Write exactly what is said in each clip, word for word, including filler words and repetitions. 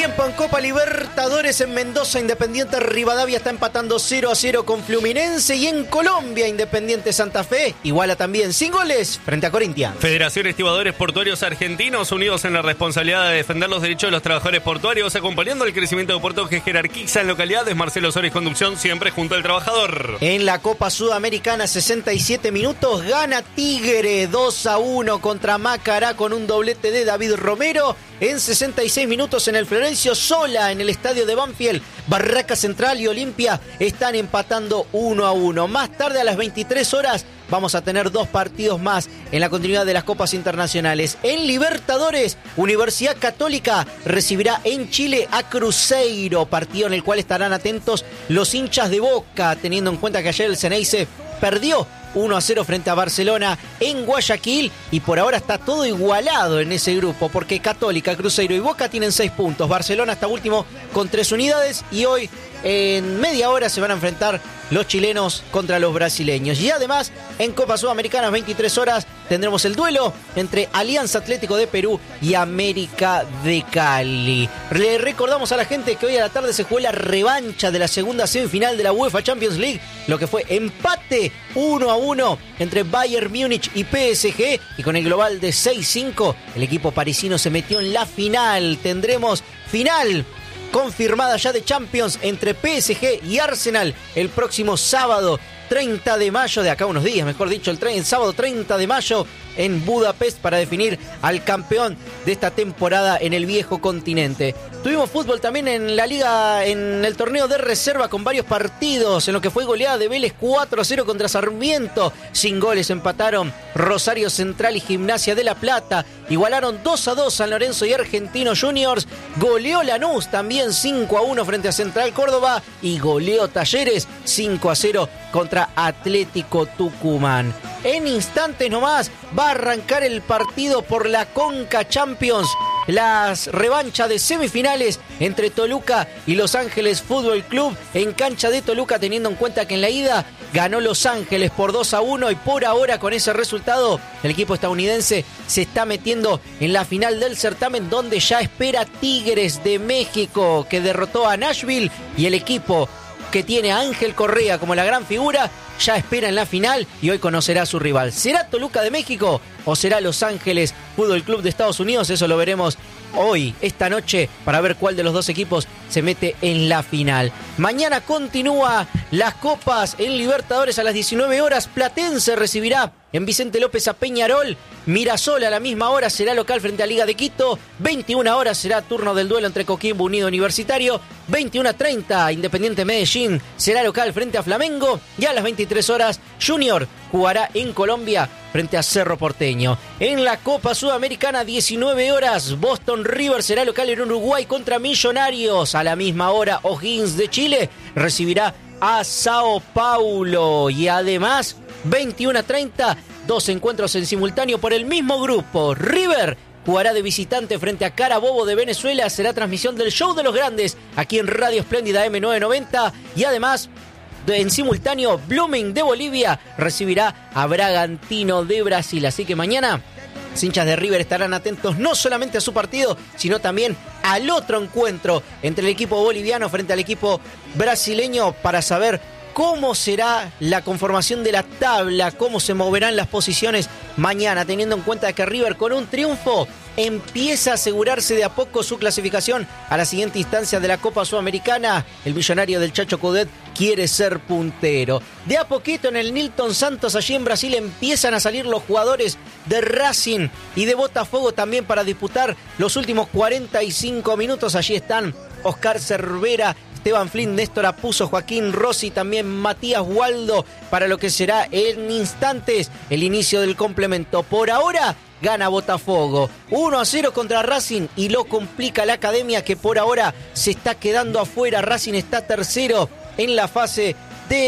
tiempo en Copa Libertadores. En Mendoza, Independiente Rivadavia está empatando cero a cero con Fluminense. Y en Colombia, Independiente Santa Fe iguala también sin goles frente a Corinthians. Federación Estibadores Portuarios Argentinos, unidos en la responsabilidad de defender los derechos de los trabajadores portuarios, acompañando el crecimiento de puertos que jerarquiza en localidades. Marcelo Sores, conducción, siempre junto al trabajador. En la Copa Sudamericana, sesenta y siete minutos, gana Tigre dos a uno contra Macará con un doblete de David Romero. En sesenta y seis minutos en el Florencio Sola, en el estadio de Banfield, Barraca Central y Olimpia están empatando uno a uno. Más tarde, a las veintitrés horas, vamos a tener dos partidos más en la continuidad de las Copas Internacionales. En Libertadores, Universidad Católica recibirá en Chile a Cruzeiro, partido en el cual estarán atentos los hinchas de Boca, teniendo en cuenta que ayer el Ceneice perdió uno a cero frente a Barcelona en Guayaquil, y por ahora está todo igualado en ese grupo, porque Católica, Cruzeiro y Boca tienen seis puntos. Barcelona está último con tres unidades, y hoy en media hora se van a enfrentar los chilenos contra los brasileños. Y además, en Copa Sudamericana, veintitrés horas, tendremos el duelo entre Alianza Atlético de Perú y América de Cali. Le recordamos a la gente que hoy a la tarde se jugó la revancha de la segunda semifinal de la UEFA Champions League, lo que fue empate uno a uno entre Bayern Múnich y P S G, y con el global de seis cinco, el equipo parisino se metió en la final. Tendremos final confirmada ya de Champions entre P S G y Arsenal el próximo sábado treinta de mayo, de acá unos días, mejor dicho, el, el sábado treinta de mayo en Budapest, para definir al campeón de esta temporada en el viejo continente. Tuvimos fútbol también en la liga, en el torneo de reserva, con varios partidos en lo que fue goleada de Vélez cuatro a cero contra Sarmiento. Sin goles empataron Rosario Central y Gimnasia de La Plata. Igualaron dos a dos San Lorenzo y Argentinos Juniors. Goleó Lanús también cinco a uno frente a Central Córdoba, y goleó Talleres cinco a cero contra Atlético Tucumán. En instantes nomás va a arrancar el partido por la Conca Champions, las revanchas de semifinales entre Toluca y Los Ángeles Fútbol Club en cancha de Toluca, teniendo en cuenta que en la ida ganó Los Ángeles por dos a uno, y por ahora con ese resultado el equipo estadounidense se está metiendo en la final del certamen, donde ya espera Tigres de México, que derrotó a Nashville, y el equipo que tiene a Ángel Correa como la gran figura ya espera en la final, y hoy conocerá a su rival. ¿Será Toluca de México o será Los Ángeles Fútbol Club de Estados Unidos? Eso lo veremos hoy, esta noche, para ver cuál de los dos equipos se mete en la final. Mañana continúa las copas en Libertadores a las diecinueve horas. Platense recibirá en Vicente López a Peñarol. Mirasol a la misma hora será local frente a Liga de Quito. veintiuna horas será turno del duelo entre Coquimbo Unido Universitario. veintiuna treinta Independiente Medellín será local frente a Flamengo. Y a las veintitrés horas Junior jugará en Colombia frente a Cerro Porteño. En la Copa Sudamericana, diecinueve horas, Boston River será local en Uruguay contra Millonarios. A la misma hora, O'Higgins de Chile recibirá a Sao Paulo. Y además, veintiuna treinta, dos encuentros en simultáneo por el mismo grupo. River jugará de visitante frente a Carabobo de Venezuela. Será transmisión del Show de los Grandes aquí en Radio Espléndida M novecientos noventa. Y además, en simultáneo, Blooming de Bolivia recibirá a Bragantino de Brasil. Así que mañana los hinchas de River estarán atentos no solamente a su partido, sino también al otro encuentro entre el equipo boliviano frente al equipo brasileño, para saber cómo será la conformación de la tabla, cómo se moverán las posiciones mañana, teniendo en cuenta que River, con un triunfo, empieza a asegurarse de a poco su clasificación a la siguiente instancia de la Copa Sudamericana. El millonario del Chacho Coudet quiere ser puntero. De a poquito en el Nilton Santos, allí en Brasil, empiezan a salir los jugadores de Racing y de Botafogo también para disputar los últimos cuarenta y cinco minutos. Allí están Oscar Cervera, Esteban Flynn, Néstor Apuzzo, Joaquín Rossi, también Matías Waldo, para lo que será en instantes el inicio del complemento. Por ahora gana Botafogo uno a cero contra Racing, y lo complica la Academia, que por ahora se está quedando afuera. Racing está tercero en la fase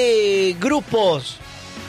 de grupos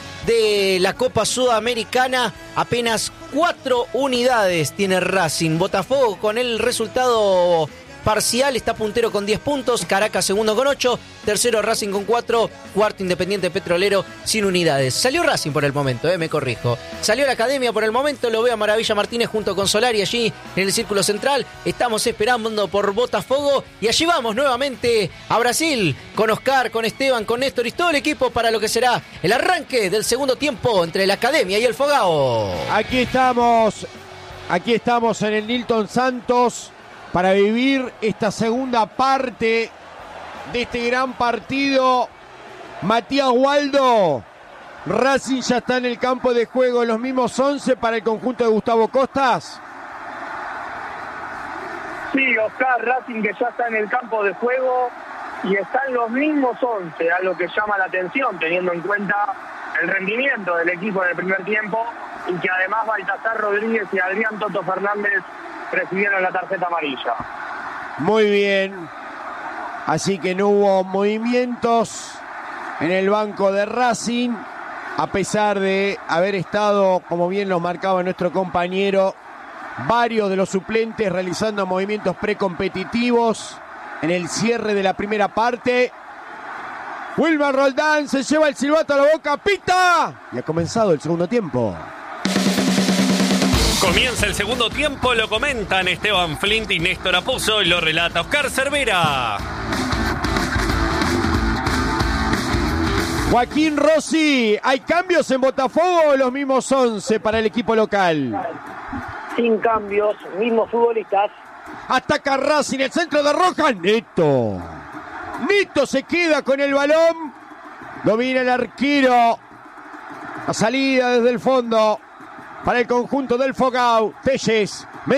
de la Copa Sudamericana. Apenas cuatro unidades tiene Racing. Botafogo, con el resultado parcial está puntero con diez puntos, Caracas segundo con ocho, tercero Racing con cuatro, cuarto Independiente Petrolero sin unidades. Salió Racing por el momento, eh, me corrijo. Salió la Academia por el momento, lo veo a Maravilla Martínez junto con Solari allí en el círculo central. Estamos esperando por Botafogo y allí vamos nuevamente a Brasil con Oscar, con Esteban, con Néstor y todo el equipo para lo que será el arranque del segundo tiempo entre la Academia y el Fogao. Aquí estamos, aquí estamos en el Nilton Santos para vivir esta segunda parte de este gran partido. Matías Waldo, Racing ya está en el campo de juego, los mismos once para el conjunto de Gustavo Costas. Sí, Oscar, Racing que ya está en el campo de juego y están los mismos once, algo que llama la atención teniendo en cuenta el rendimiento del equipo en el primer tiempo y que además Baltasar Rodríguez y Adrián Toto Fernández recibieron la tarjeta amarilla. Muy bien, así que no hubo movimientos en el banco de Racing, a pesar de haber estado, como bien lo marcaba nuestro compañero, varios de los suplentes realizando movimientos precompetitivos en el cierre de la primera parte. Wilmar Roldán se lleva el silbato a la boca, pita, y ha comenzado el segundo tiempo. Comienza el segundo tiempo, lo comentan Esteban Flint y Néstor Aposo y lo relata Oscar Cervera. Joaquín Rossi, ¿hay cambios en Botafogo o los mismos once para el equipo local? Sin cambios, mismos futbolistas. Ataca Racing, el centro de Rojas, Neto. Neto se queda con el balón. Domina el arquero. La salida desde el fondo para el conjunto del Fogao. Telles.